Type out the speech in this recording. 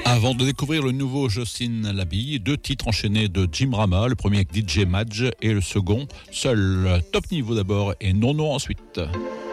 Avant de découvrir le nouveau Jocelyne Labille, 2 titres enchaînés de Jim Rama, le premier avec DJ Madge et le second, Seul. Top Niveau d'abord et Non Non ensuite.